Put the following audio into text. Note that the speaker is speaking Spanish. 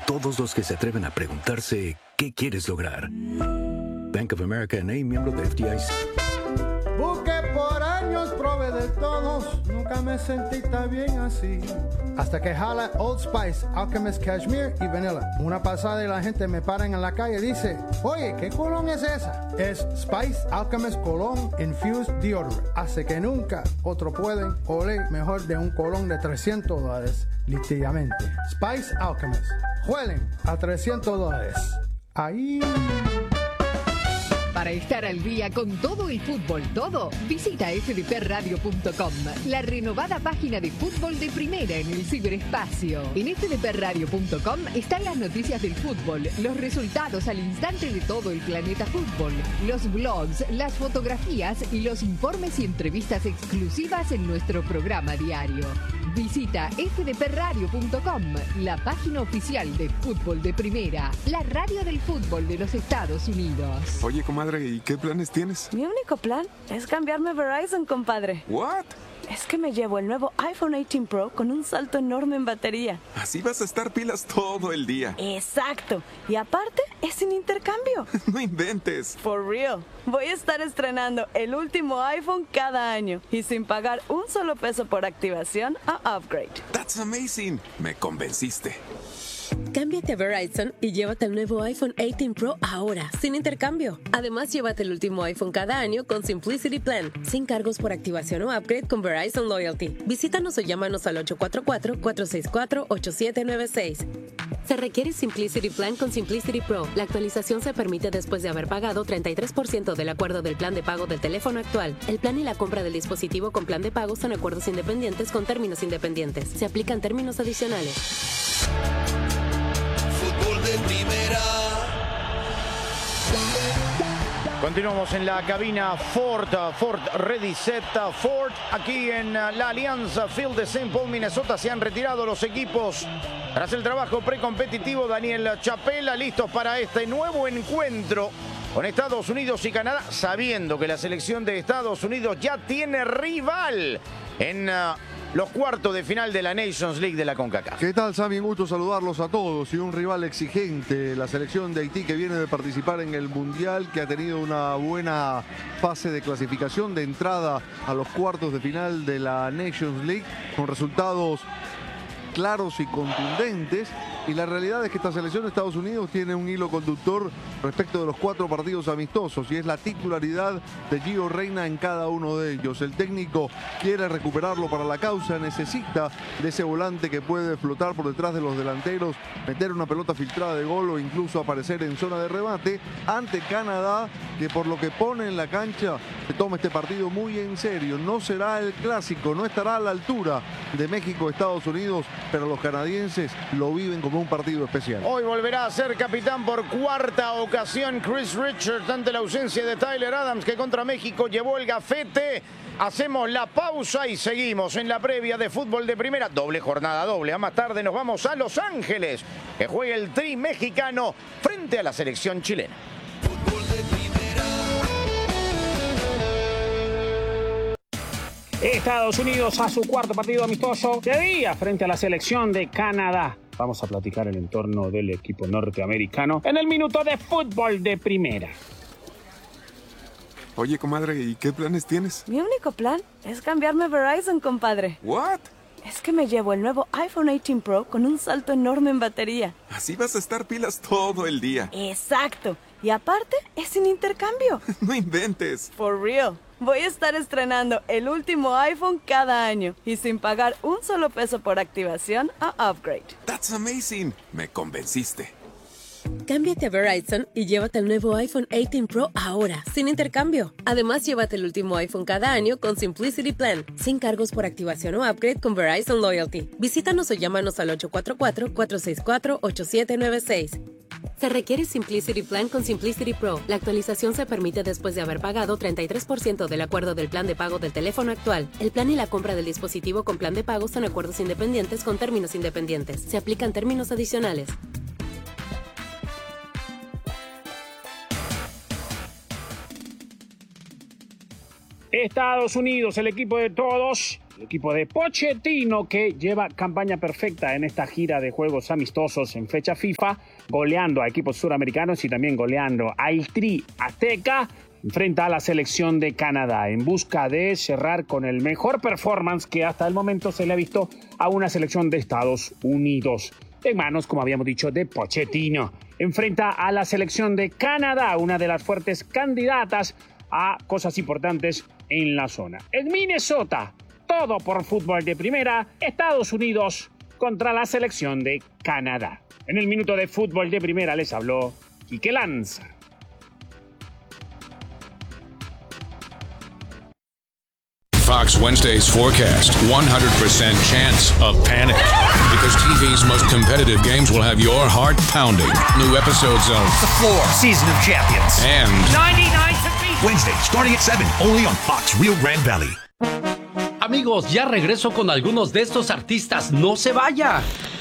todos los que se atreven a preguntarse ¿qué quieres lograr? Bank of America N.A., miembro de FDIC. Busqué por años, probé de todos, nunca me sentí tan bien así. Hasta que jala Old Spice, Alchemist Cashmere y Vanilla. Una pasada y la gente me paran en la calle y dice, oye, ¿qué cologne es esa? Es Spice Alchemist Cologne Infused Deodorant. Hace que nunca otro pueden oler mejor de un cologne de $300, literalmente. Spice Alchemist. Huelen a $300. Ahí... Para estar al día con todo el fútbol, visita fdpradio.com, la renovada página de fútbol de primera en el ciberespacio. En fdpradio.com están las noticias del fútbol, los resultados al instante de todo el planeta fútbol, los blogs, las fotografías y los informes y entrevistas exclusivas en nuestro programa diario. Visita fdpradio.com, la página oficial de fútbol de primera, la radio del fútbol de los Estados Unidos. Oye, comadre, ¿y qué planes tienes? Mi único plan es cambiarme a Verizon, compadre. ¿What? Es que me llevo el nuevo iPhone 18 Pro con un salto enorme en batería. Así vas a estar pilas todo el día. Exacto. Y aparte, es sin intercambio. No inventes. For real. Voy a estar estrenando el último iPhone cada año y sin pagar un solo peso por activación a upgrade. That's amazing. Me convenciste. Cámbiate a Verizon y llévate el nuevo iPhone 18 Pro ahora, sin intercambio. Además, llévate el último iPhone cada año con Simplicity Plan, sin cargos por activación o upgrade con Verizon Loyalty. Visítanos o llámanos al 844-464-8796. Se requiere Simplicity Plan con Simplicity Pro. La actualización se permite después de haber pagado 33% del acuerdo del plan de pago del teléfono actual. El plan y la compra del dispositivo con plan de pago son acuerdos independientes con términos independientes. Se aplican términos adicionales. Fútbol de primera. Continuamos en la cabina Ford Ready Set Ford. Aquí en la Alianza Field de St. Paul, Minnesota, se han retirado los equipos tras el trabajo precompetitivo. Daniel Chapela, listos para este nuevo encuentro con Estados Unidos y Canadá, sabiendo que la selección de Estados Unidos ya tiene rival en los cuartos de final de la Nations League de la CONCACAF. ¿Qué tal, Sammy? Un gusto saludarlos a todos. Y un rival exigente, la selección de Haití, que viene de participar en el Mundial, que ha tenido una buena fase de clasificación, de entrada a los cuartos de final de la Nations League, con resultados claros y contundentes. Y la realidad es que esta selección de Estados Unidos tiene un hilo conductor respecto de los 4 partidos amistosos, y es la titularidad de Gio Reyna en cada uno de ellos. El técnico quiere recuperarlo para la causa, necesita de ese volante que puede flotar por detrás de los delanteros, meter una pelota filtrada de gol o incluso aparecer en zona de remate ante Canadá, que por lo que pone en la cancha se toma este partido muy en serio. No será el clásico, no estará a la altura de México-Estados Unidos, pero los canadienses lo viven como un partido especial. Hoy volverá a ser capitán por cuarta ocasión Chris Richards ante la ausencia de Tyler Adams, que contra México llevó el gafete. Hacemos la pausa y seguimos en la previa de fútbol de primera. Doble jornada doble. A más tarde nos vamos a Los Ángeles, que juega el Tri mexicano frente a la selección chilena. Estados Unidos a su cuarto partido amistoso de día frente a la selección de Canadá. Vamos a platicar el entorno del equipo norteamericano en el minuto de fútbol de primera. Oye, comadre, ¿y qué planes tienes? Mi único plan es cambiarme a Verizon, compadre. ¿What? Es que me llevo el nuevo iPhone 18 Pro con un salto enorme en batería. Así vas a estar pilas todo el día. Exacto. Y aparte, es sin intercambio. No inventes. For real. Voy a estar estrenando el último iPhone cada año y sin pagar un solo peso por activación a upgrade. That's amazing. Me convenciste. Cámbiate a Verizon y llévate el nuevo iPhone 18 Pro ahora, sin intercambio. Además, llévate el último iPhone cada año con Simplicity Plan, sin cargos por activación o upgrade con Verizon Loyalty. Visítanos o llámanos al 844-464-8796. Se requiere Simplicity Plan con Simplicity Pro. La actualización se permite después de haber pagado 33% del acuerdo del plan de pago del teléfono actual. El plan y la compra del dispositivo con plan de pago son acuerdos independientes con términos independientes. Se aplican términos adicionales. Estados Unidos, el equipo de todos, El equipo de Pochettino, que lleva campaña perfecta en esta gira de juegos amistosos en fecha FIFA, goleando a equipos suramericanos y también goleando al Tri Azteca, enfrenta a la selección de Canadá en busca de cerrar con el mejor performance que hasta el momento se le ha visto a una selección de Estados Unidos. En manos, como habíamos dicho, de Pochettino. Enfrenta a la selección de Canadá, una de las fuertes candidatas a cosas importantes en la zona. En Minnesota, todo por fútbol de primera, Estados Unidos contra la selección de Canadá. En el minuto de fútbol de primera les habló Quique Lanza. Fox Wednesday's forecast, 100% chance of panic. Because TV's most competitive games will have your heart pounding. New episodes of The Floor, Season of Champions. And 99 to beat. Wednesday, starting at 7, only on Fox Rio Grande Valley. Amigos, ya regreso con algunos de estos artistas. ¡No se vaya!